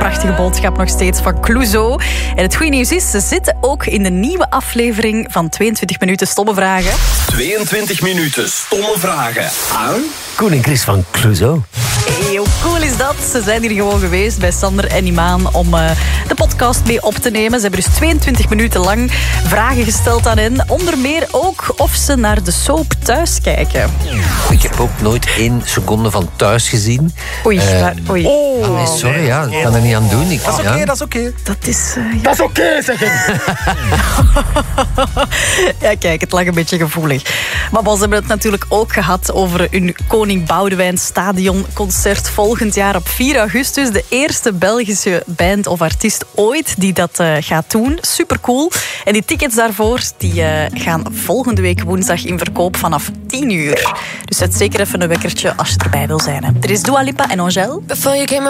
prachtige boodschap nog steeds van Clouseau. En het goede nieuws is, ze zitten ook in de nieuwe aflevering van 22 minuten stomme vragen. 22 minuten stomme vragen aan Koen en Chris van Clouseau. Hey, hoe cool is dat? Ze zijn hier gewoon geweest bij Sander en Imaan om de podcast mee op te nemen. Ze hebben dus 22 minuten lang vragen gesteld aan hen. Onder meer ook of ze naar de soap Thuis kijken. Ik heb ook nooit 1 seconde van Thuis gezien. Oei, oei. Nee, sorry, ja, ik kan er niet aan doen. Dat is oké, dat is oké. Dat is... Dat is oké, zeg ik. Ja, kijk, het lag een beetje gevoelig. Maar ze hebben het natuurlijk ook gehad over hun Koning Boudewijn Stadionconcert volgend jaar op 4 augustus. De eerste Belgische band of artiest ooit die dat gaat doen. Supercool. En die tickets daarvoor die gaan volgende week woensdag in verkoop vanaf 10 uur. Dus zet zeker even een wekkertje als je erbij wil zijn. Hè. Er is Dua Lipa en Angèle.